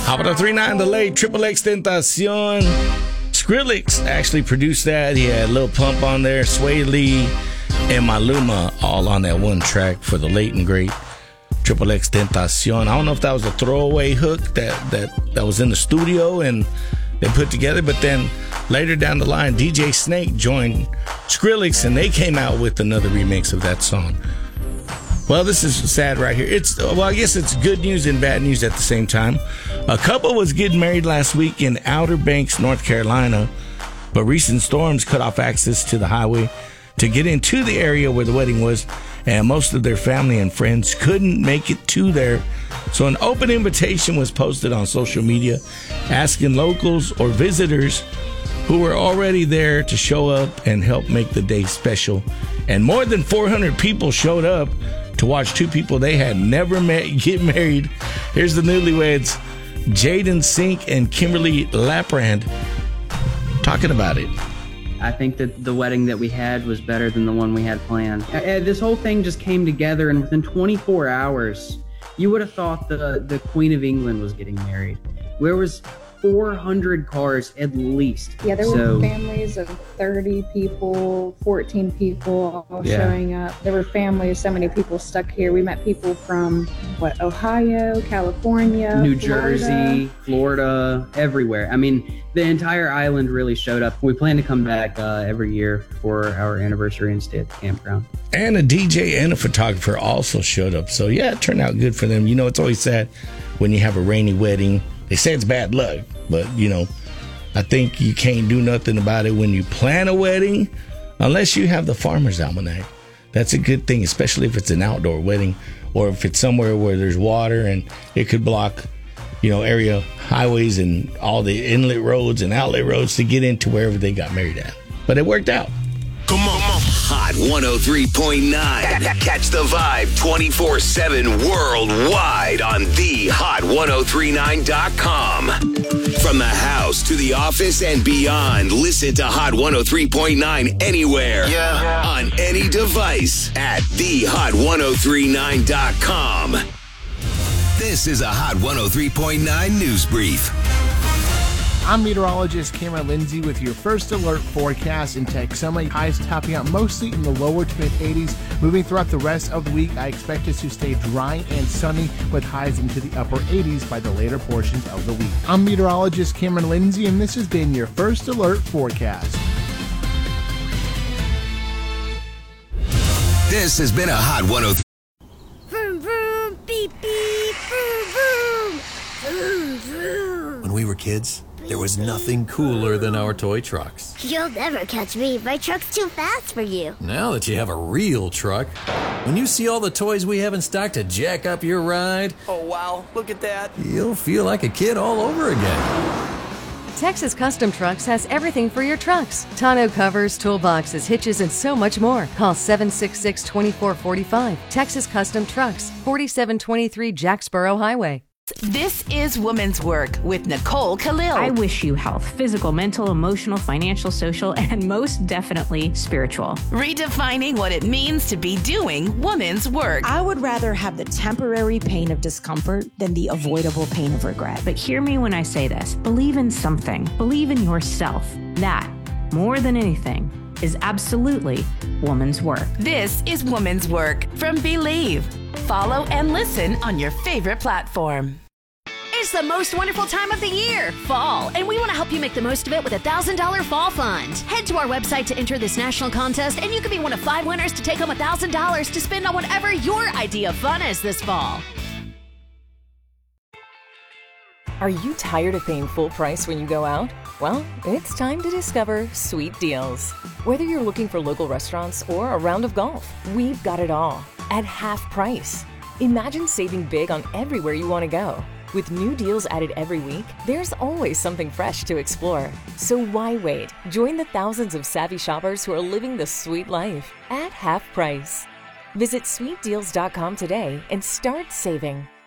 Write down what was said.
Hot 103.9 The Late, Triple X Tentacion. Skrillex actually produced that. He had Lil Pump on there, Sway Lee, and Maluma all on that one track for the late and great Triple X Tentacion. I don't know if that was a throwaway hook that was in the studio and they put together, but then later down the line, DJ Snake joined Skrillex and they came out with another remix of that song. Well, this is sad right here. I guess it's good news and bad news at the same time. A couple was getting married last week in Outer Banks, North Carolina, but recent storms cut off access to the highway to get into the area where the wedding was, and most of their family and friends couldn't make it to there. So an open invitation was posted on social media asking locals or visitors who were already there to show up and help make the day special. And more than 400 people showed up to watch two people they had never met get married. Here's the newlyweds, Jaden Sink and Kimberly Laprand, talking about it. I think that the wedding that we had was better than the one we had planned. This whole thing just came together, and within 24 hours, you would have thought the Queen of England was getting married. There was 400 cars at least. Yeah, there were families of 30 people, 14 people all showing up. There were families, so many people stuck here. We met people from, Ohio, California, New Jersey, Florida, everywhere. I mean, the entire island really showed up. We plan to come back every year for our anniversary and stay at the campground. And a DJ and a photographer also showed up. So, yeah, it turned out good for them. You know, it's always sad when you have a rainy wedding. They say it's bad luck, but, I think you can't do nothing about it when you plan a wedding unless you have the Farmer's Almanac. That's a good thing, especially if it's an outdoor wedding or if it's somewhere where there's water and it could block, area highways and all the inlet roads and outlet roads to get into wherever they got married at. But it worked out. Come on. Hot 103.9. Catch the vibe 24/7 worldwide on thehot1039.com. From the house to the office and beyond, listen to Hot 103.9 anywhere. Yeah. On any device at thehot1039.com. This is a Hot 103.9 news brief. I'm meteorologist Cameron Lindsay with your first alert forecast in Texoma. Highs topping out mostly in the lower to mid 80s. Moving throughout the rest of the week, I expect us to stay dry and sunny with highs into the upper 80s by the later portions of the week. I'm meteorologist Cameron Lindsay, and this has been your first alert forecast. This has been a Hot 103. Vroom, vroom, beep, beep, vroom, vroom. Vroom, vroom. When we were kids, there was nothing cooler than our toy trucks. You'll never catch me. My truck's too fast for you. Now that you have a real truck, when you see all the toys we have in stock to jack up your ride, oh wow, look at that, you'll feel like a kid all over again. Texas Custom Trucks has everything for your trucks. Tonneau covers, toolboxes, hitches, and so much more. Call 766-2445. Texas Custom Trucks, 4723 Jacksboro Highway. This is Woman's Work with Nicole Khalil. I wish you health, physical, mental, emotional, financial, social, and most definitely spiritual. Redefining what it means to be doing woman's work. I would rather have the temporary pain of discomfort than the avoidable pain of regret. But hear me when I say this. Believe in something. Believe in yourself. That, more than anything, is absolutely woman's work. This is Woman's Work from Believe. Follow and listen on your favorite platform. It's the most wonderful time of the year, fall, and we want to help you make the most of it with a $1,000 fall fund. Head to our website to enter this national contest, and you could be one of 5 winners to take home $1,000 to spend on whatever your idea of fun is this fall. Are you tired of paying full price when you go out? Well, it's time to discover Sweet Deals. Whether you're looking for local restaurants or a round of golf, we've got it all at half price. Imagine saving big on everywhere you want to go. With new deals added every week, there's always something fresh to explore. So why wait? Join the thousands of savvy shoppers who are living the sweet life at half price. Visit sweetdeals.com today and start saving.